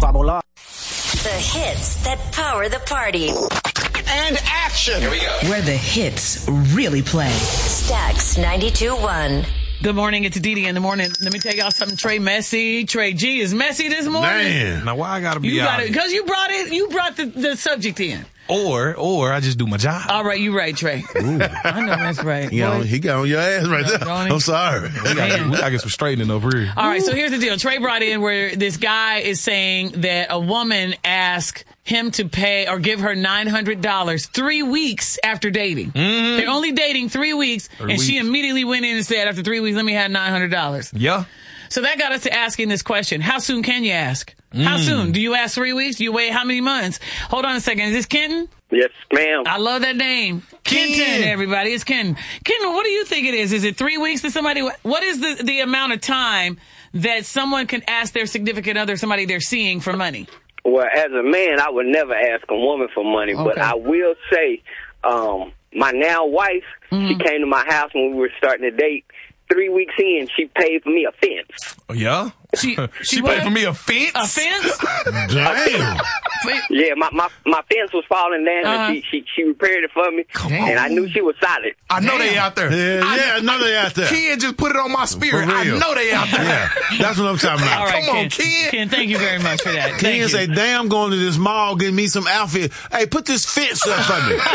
Fabuloso. The hits that power the party. And action. Here we go. Where the hits really play. Stax 92.1. Good morning. It's Dee Dee in the morning. Let me tell y'all something. Trey messy. Trey G is messy this morning. Man. Now, why I gotta be You out got it here? because you brought it. You brought the subject in. Or I just do my job. All right, you right, Trey. I know that's right. He got on your ass right there. Don't he? I'm sorry. We gotta get some straightening over here. All right, so here's the deal. Trey brought in where this guy is saying that a woman asked him to pay or give her $900 3 weeks after dating. Mm-hmm. They're only dating 3 weeks, and she immediately went in and said, after 3 weeks, let me have $900. Yeah. So that got us to asking this question. How soon can you ask? How soon? Do you ask 3 weeks? Do you wait how many months? Hold on a second. Is this Kenton? Yes, ma'am. I love that name. Kenton, everybody. It's Kenton. Kenton, what do you think it is? Is it 3 weeks to somebody? What is the amount of time that someone can ask their significant other, somebody they're seeing, for money? Well, as a man, I would never ask a woman for money, but I will say, my now wife, she came to my house when we were starting to date. 3 weeks in, she paid for me a fence. Yeah? She paid for me a fence? A fence? Damn. Yeah, my fence was falling down, and she repaired it for me, and I knew she was solid. I know they out there. Yeah, I know they out there. Ken just put it on my spirit. For I real. know they out there. Yeah, that's what I'm talking about. All right, Come on, Ken. Ken, thank you very much for that. Thank Ken you. say, damn, I'm going to this mall, getting me some outfit. Hey, put this fence up for me.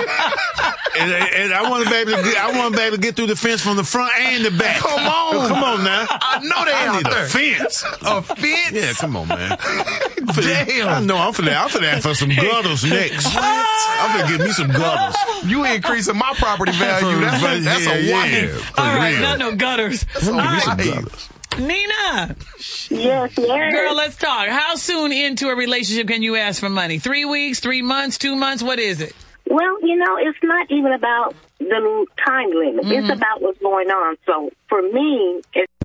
and I want to be able to get through the fence from the front and the back. Come on. Come on now. I know they I out need there. a fence. A fence? Yeah, come on, man. Damn. I know. I'm finna ask for some gutters next. I'm finna get me some gutters. You increasing my property value. That's a wife. All right, not no gutters. All right. Gutters. Nina. Yes. Girl, let's talk. How soon into a relationship can you ask for money? 3 weeks, 3 months, 2 months? What is it? Well, it's not even about the time limit. It's about what's going on. So for me, it's